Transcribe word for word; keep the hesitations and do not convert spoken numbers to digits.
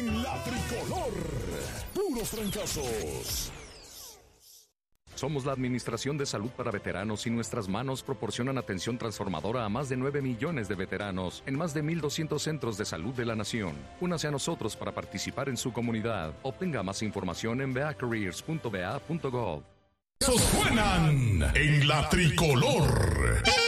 en La Tricolor. Puros fracasos. Somos la Administración de Salud para Veteranos y nuestras manos proporcionan atención transformadora a más de nueve millones de veteranos en más de mil doscientos centros de salud de la nación. Únase a nosotros para participar en su comunidad. Obtenga más información en v a careers punto v a punto gov. Suenan en La Tricolor.